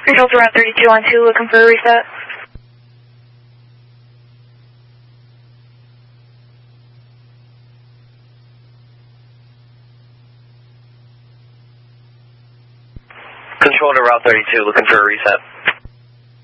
Control to Route 32 on 2, looking for a reset. Control to Route 32, looking for a reset.